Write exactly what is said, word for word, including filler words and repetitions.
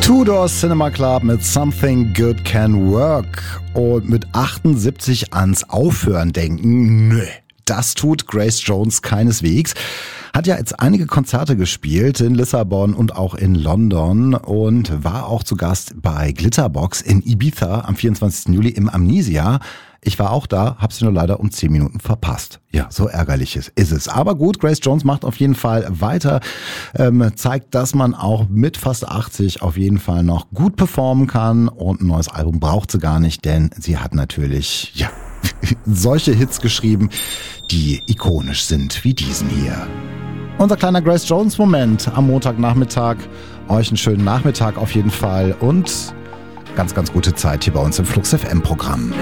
Tudor Cinema Club mit Something Good Can Work und mit achtundsiebzig ans Aufhören denken, nö. Das tut Grace Jones keineswegs. Hat ja jetzt einige Konzerte gespielt in Lissabon und auch in London und war auch zu Gast bei Glitterbox in Ibiza am vierundzwanzigsten Juli im Amnesia. Ich war auch da, hab's nur leider um zehn Minuten verpasst. Ja, so ärgerlich ist es. Aber gut, Grace Jones macht auf jeden Fall weiter, ähm, zeigt, dass man auch mit fast achtzig auf jeden Fall noch gut performen kann und ein neues Album braucht sie gar nicht, denn sie hat natürlich, ja, solche Hits geschrieben, die ikonisch sind wie diesen hier. Unser kleiner Grace Jones Moment am Montagnachmittag. Euch einen schönen Nachmittag auf jeden Fall und ganz, ganz gute Zeit hier bei uns im Flux F M Programm.